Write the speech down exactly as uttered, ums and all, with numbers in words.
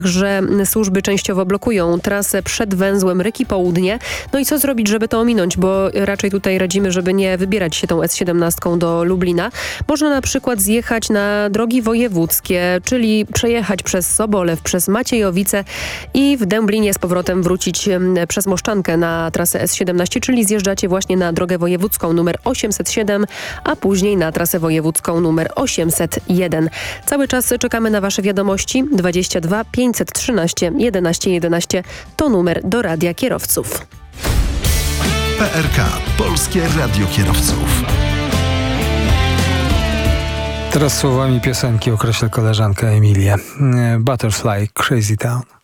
że służby częściowo blokują trasę przed węzłem Ryki Południe. No i co zrobić, żeby to ominąć, bo raczej tutaj radzimy, żeby nie wybierać się tą S siedemnaście do Lublina. Można na przykład zjechać na drogi wojewódzkie, czyli przejechać przez Sobolew, przez Maciejowice i w Dęblinie z powrotem wrócić przez Moszczankę na trasę S siedemnaście, czyli zjeżdżacie właśnie na drogę wojewódzką numer osiemset siedem, a później na trasę wojewódzką numer osiemset jeden. Cały czas czekamy na Wasze wiadomości. dwadzieścia dwa pięćset trzynaście jedenaście jedenaście to numer do Radia Kierowców. P R K. Polskie Radio Kierowców. Teraz słowami piosenki określę koleżankę Emilię. Butterfly, Crazy Town.